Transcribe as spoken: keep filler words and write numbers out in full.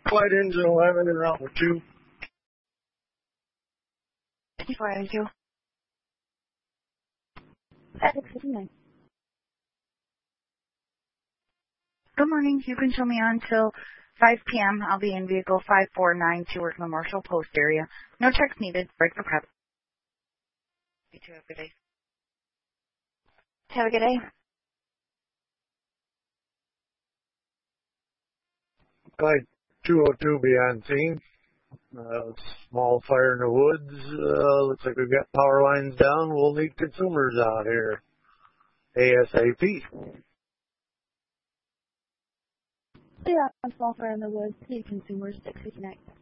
Flight engine eleven and route two. fifty-four out of two. six fifty-nine. Good morning. You can show me on till five p m I'll be in vehicle five four nine two work Memorial Post area. No checks needed. Break for prep. You too. Have a good day. Have a good day. Flight two oh two be on scene. Uh, small fire in the woods. Uh, looks like we've got power lines down. We'll need consumers out here ASAP. Yeah, small fire in the woods. Need consumers. six fifty-nine.